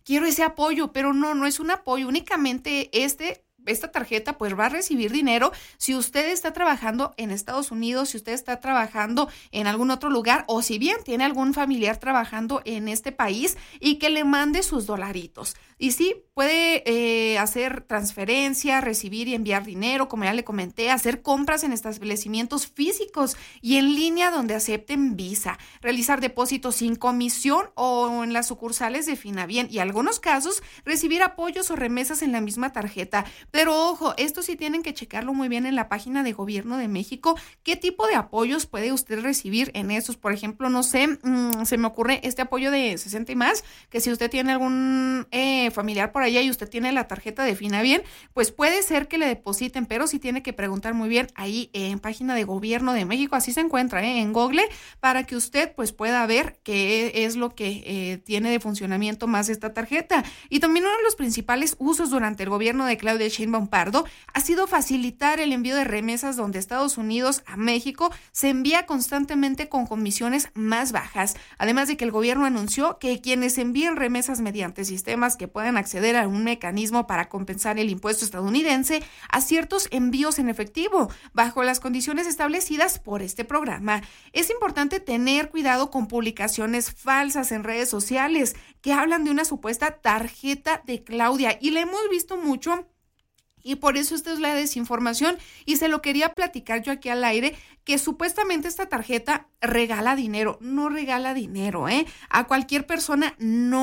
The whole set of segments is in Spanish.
quiero ese apoyo, pero no es un apoyo, únicamente esta tarjeta pues va a recibir dinero si usted está trabajando en Estados Unidos, si usted está trabajando en algún otro lugar o si bien tiene algún familiar trabajando en este país y que le mande sus dolaritos. Y sí, puede hacer transferencia, recibir y enviar dinero, como ya le comenté, hacer compras en establecimientos físicos y en línea donde acepten Visa, realizar depósitos sin comisión o en las sucursales de Finabien y en algunos casos recibir apoyos o remesas en la misma tarjeta. Pero ojo, esto sí tienen que checarlo muy bien en la página de Gobierno de México, qué tipo de apoyos puede usted recibir en esos. Por ejemplo, no sé, se me ocurre este apoyo de 60 y más, que si usted tiene algún familiar por allá y usted tiene la tarjeta de Finabien, pues puede ser que le depositen, pero sí tiene que preguntar muy bien ahí en página de Gobierno de México, así se encuentra en Google, para que usted pues pueda ver qué es lo que tiene de funcionamiento más esta tarjeta. Y también uno de los principales usos durante el gobierno de Claudia Sheinbaum Pardo ha sido facilitar el envío de remesas donde Estados Unidos a México se envía constantemente con comisiones más bajas. Además de que el gobierno anunció que quienes envíen remesas mediante sistemas que puedan acceder a un mecanismo para compensar el impuesto estadounidense a ciertos envíos en efectivo, bajo las condiciones establecidas por este programa. Es importante tener cuidado con publicaciones falsas en redes sociales que hablan de una supuesta tarjeta de Claudia, y la hemos visto mucho. Y por eso esta es la desinformación y se lo quería platicar yo aquí al aire, que supuestamente esta tarjeta regala dinero. No regala dinero, a cualquier persona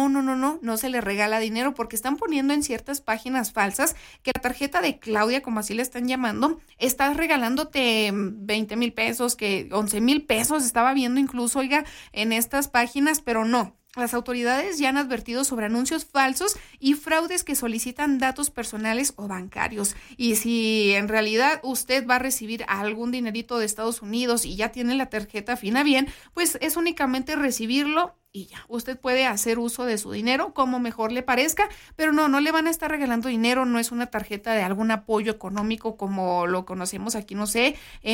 no se le regala dinero, porque están poniendo en ciertas páginas falsas que la tarjeta de Claudia, como así le están llamando, está regalándote 20,000 pesos, que 11,000 pesos estaba viendo incluso, oiga, en estas páginas, pero no. Las autoridades ya han advertido sobre anuncios falsos y fraudes que solicitan datos personales o bancarios. Y si en realidad usted va a recibir algún dinerito de Estados Unidos y ya tiene la tarjeta Finabien, pues es únicamente recibirlo y ya, usted puede hacer uso de su dinero como mejor le parezca, pero no le van a estar regalando dinero, no es una tarjeta de algún apoyo económico como lo conocemos aquí, no sé,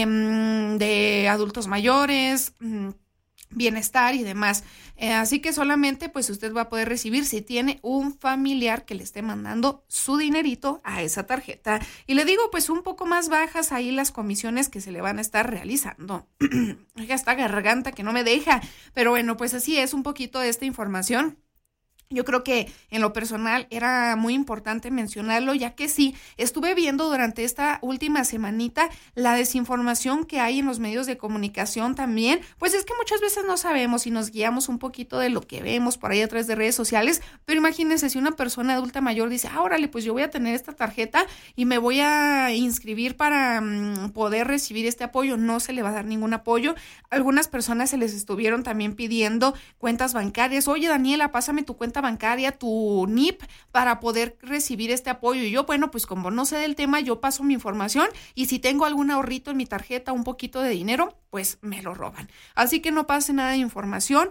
de adultos mayores, bienestar y demás. Así que solamente pues usted va a poder recibir si tiene un familiar que le esté mandando su dinerito a esa tarjeta. Y le digo, pues un poco más bajas ahí las comisiones que se le van a estar realizando. Oiga, esta garganta que no me deja. Pero bueno, pues así es un poquito de esta información. Yo creo que en lo personal era muy importante mencionarlo, ya que sí, estuve viendo durante esta última semanita la desinformación que hay en los medios de comunicación también. Pues es que muchas veces no sabemos y nos guiamos un poquito de lo que vemos por ahí a través de redes sociales, pero imagínense si una persona adulta mayor dice, órale, pues yo voy a tener esta tarjeta y me voy a inscribir para poder recibir este apoyo, no se le va a dar ningún apoyo. Algunas personas se les estuvieron también pidiendo cuentas bancarias. Oye, Daniela, pásame tu cuenta bancaria, tu NIP, para poder recibir este apoyo. Y yo, bueno, pues como no sé del tema, yo paso mi información y si tengo algún ahorrito en mi tarjeta, un poquito de dinero, pues me lo roban. Así que no pase nada de información.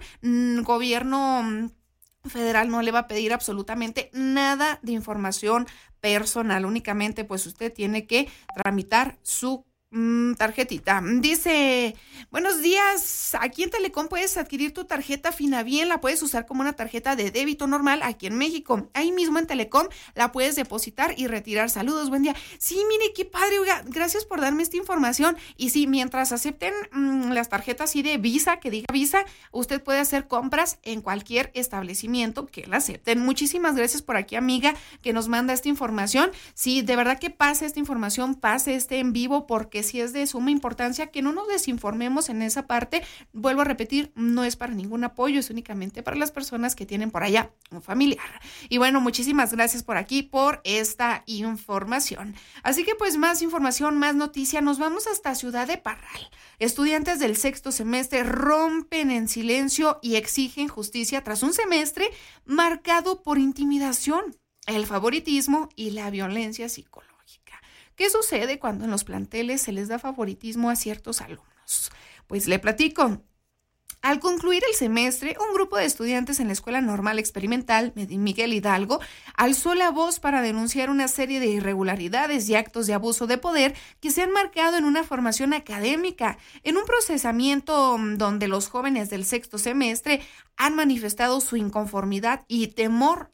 Gobierno federal no le va a pedir absolutamente nada de información personal. Únicamente, pues usted tiene que tramitar su tarjetita. Dice, buenos días, aquí en Telecom puedes adquirir tu tarjeta Finabien, la puedes usar como una tarjeta de débito normal aquí en México. Ahí mismo en Telecom la puedes depositar y retirar. Saludos, buen día. Sí, mire, qué padre, oiga, gracias por darme esta información. Y sí, mientras acepten las tarjetas así de Visa, que diga Visa, usted puede hacer compras en cualquier establecimiento que la acepten. Muchísimas gracias por aquí, amiga, que nos manda esta información. Sí, de verdad que pase esta información, pase este en vivo, porque sí es de suma importancia que no nos desinformemos en esa parte. Vuelvo a repetir, no es para ningún apoyo, es únicamente para las personas que tienen por allá un familiar. Y bueno, muchísimas gracias por aquí, por esta información. Así que pues más información, más noticia, nos vamos hasta Ciudad de Parral. Estudiantes del sexto semestre rompen en silencio y exigen justicia tras un semestre marcado por intimidación, el favoritismo y la violencia psicológica. ¿Qué sucede cuando en los planteles se les da favoritismo a ciertos alumnos? Pues le platico. Al concluir el semestre, un grupo de estudiantes en la Escuela Normal Experimental Miguel Hidalgo alzó la voz para denunciar una serie de irregularidades y actos de abuso de poder que se han marcado en una formación académica, en un procesamiento donde los jóvenes del sexto semestre han manifestado su inconformidad y temor